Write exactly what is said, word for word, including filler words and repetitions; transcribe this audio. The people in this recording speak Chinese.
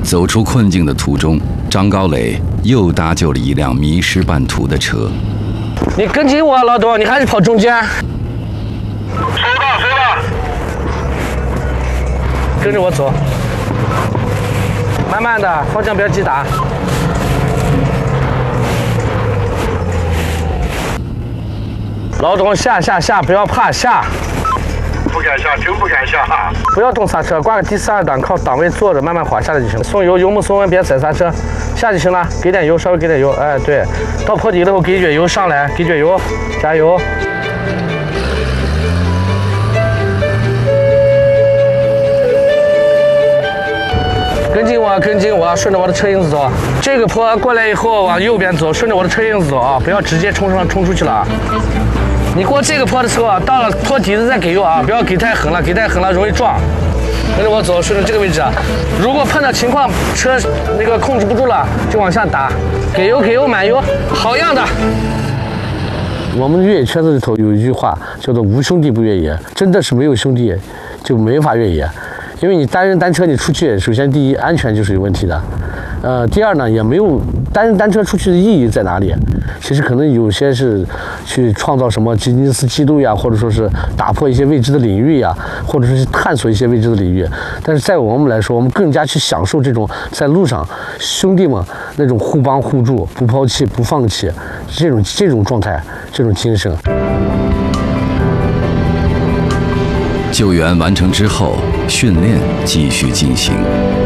走出困境的途中，张高磊又搭救了一辆迷失半途的车。 你跟紧我，老董，你还是跑中间。 收到，收到。 跟着我走，慢慢的，方向不要急打。老董，下下下，不要怕，下。 不敢下，真不敢下。 不要动刹车，挂个第四二档，靠档位坐着，慢慢滑下来就行了。松油，油门松稳，别踩刹车，下就行了。给点油，稍微给点油，哎，对，到坡底了后给一卷油上来，给卷油，加油。跟紧我，跟紧我，顺着我的车影子走。这个坡过来以后往右边走，顺着我的车影子走啊，不要直接冲上冲出去了啊。你过这个坡的时候啊，到了坡底子再给油啊，不要给太狠了，给太狠了容易撞。跟着我走，顺着这个位置啊。如果碰到情况车那个控制不住了，就往下打，给油给油满油，好样的。我们越野圈子里头有一句话叫做“无兄弟不越野”，真的是没有兄弟就没法越野。因为你单人单车你出去，首先第一安全就是有问题的，呃，第二呢也没有单人单车出去的意义在哪里？其实可能有些是去创造什么吉尼斯纪录呀，或者说是打破一些未知的领域呀，或者是探索一些未知的领域。但是在我们来说，我们更加去享受这种在路上兄弟们那种互帮互助、不抛弃、不放弃这种这种状态、这种精神。 救援完成之后，训练继续进行。